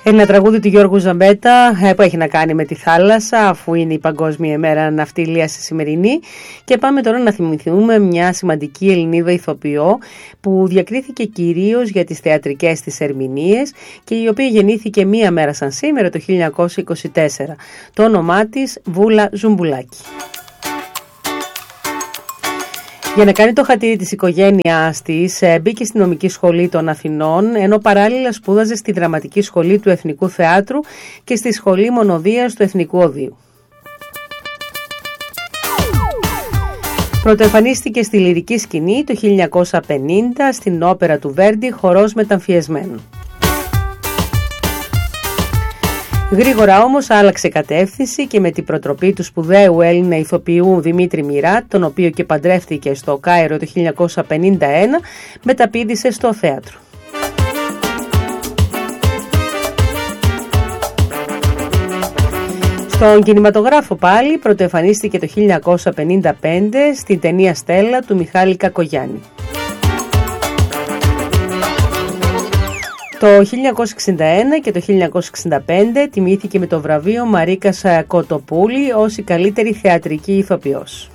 Ένα τραγούδι του Γιώργου Ζαμπέτα που έχει να κάνει με τη θάλασσα, αφού είναι η Παγκόσμια ημέρα ναυτιλίας σημερινή. Και πάμε τώρα να θυμηθούμε μια σημαντική Ελληνίδα ηθοποιό που διακρίθηκε κυρίως για τις θεατρικές της ερμηνείες και η οποία γεννήθηκε μία μέρα σαν σήμερα το 1924. Το όνομά της Βούλα Ζουμπουλάκη. Για να κάνει το χατήρι της οικογένειάς της, μπήκε στη νομική σχολή των Αθηνών, ενώ παράλληλα σπούδαζε στη δραματική σχολή του Εθνικού Θεάτρου και στη σχολή μονοδείας του Εθνικού Οδείου. Πρωτοεμφανίστηκε στη λυρική σκηνή το 1950 στην όπερα του Βέρντι «Χορός Μεταμφιεσμένων». Γρήγορα όμως άλλαξε κατεύθυνση και με την προτροπή του σπουδαίου Έλληνα ηθοποιού Δημήτρη Μιράτ, τον οποίο και παντρεύτηκε στο Κάιρο το 1951, μεταπήδησε στο θέατρο. Στον κινηματογράφο πάλι πρωτοεμφανίστηκε το 1955 στην ταινία «Στέλλα» του Μιχάλη Κακογιάννη. Το 1961 και το 1965 τιμήθηκε με το βραβείο Μαρίκας Κοτοπούλη ως η καλύτερη θεατρική ηθοποιός.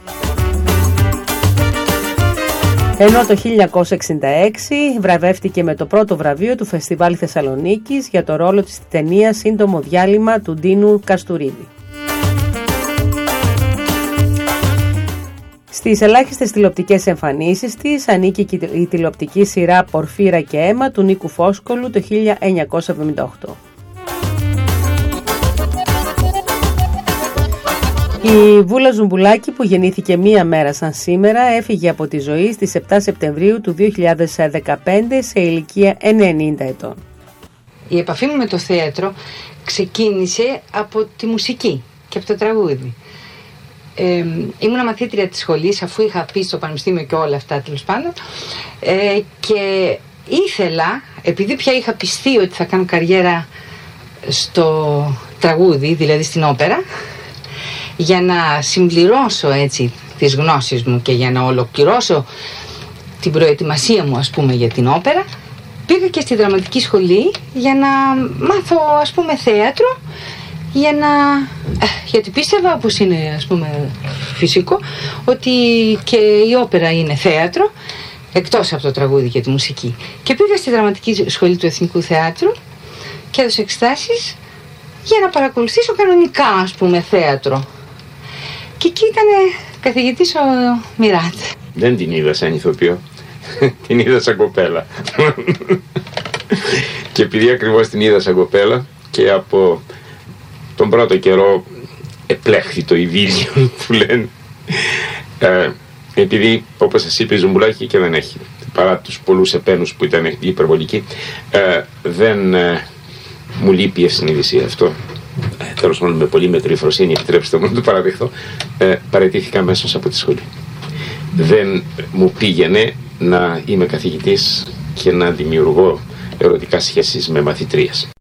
Ενώ το 1966 βραβεύτηκε με το πρώτο βραβείο του Φεστιβάλ Θεσσαλονίκης για το ρόλο της στη ταινία «Σύντομο διάλειμμα» του Ντίνου Καστουρίδη. Στις ελάχιστες τηλεοπτικές εμφανίσεις της ανήκει και η τηλεοπτική σειρά «Πορφύρα και αίμα» του Νίκου Φόσκολου το 1978. Η Βούλα Ζουμπουλάκη, που γεννήθηκε μία μέρα σαν σήμερα, έφυγε από τη ζωή στις 7 Σεπτεμβρίου του 2015 σε ηλικία 90 ετών. Η επαφή μου με το θέατρο ξεκίνησε από τη μουσική και από το τραγούδι. Ήμουν μαθήτρια της σχολής, αφού είχα πει στο πανεπιστήμιο και όλα αυτά τέλος πάντων, και ήθελα, επειδή πια είχα πιστεί ότι θα κάνω καριέρα στο τραγούδι, δηλαδή στην όπερα, για να συμπληρώσω έτσι τις γνώσεις μου και για να ολοκληρώσω την προετοιμασία μου, ας πούμε, για την όπερα, πήγα και στη δραματική σχολή για να μάθω, ας πούμε, θέατρο, γιατί πίστευα, όπως είναι, ας πούμε, φυσικό, ότι και η όπερα είναι θέατρο, εκτός από το τραγούδι και τη μουσική. Και πήγα στη δραματική σχολή του Εθνικού Θεάτρου και έδωσα εξετάσεις για να παρακολουθήσω κανονικά, ας πούμε, θέατρο. Και εκεί ήταν καθηγητής ο Μιράτ. Δεν την είδα σαν ηθοποιό, την είδα σαν κοπέλα. Και επειδή ακριβώς την είδα σαν κοπέλα και από τον πρώτο καιρό επλέχθη το ειδήλιο που λένε, επειδή, όπως σας είπε, η Ζουμπουλάκη και δεν έχει, παρά τους πολλούς επένους που ήταν υπερβολικοί, δεν μου λείπει η ευσυνείδηση. Αυτό, τέλος πάντων, με πολύ μετρή φροσύνη, επιτρέψτε μου να το παραδεχθώ, παραιτήθηκα αμέσως από τη σχολή. Δεν μου πήγαινε να είμαι καθηγητής και να δημιουργώ ερωτικά σχέσεις με μαθητρίες.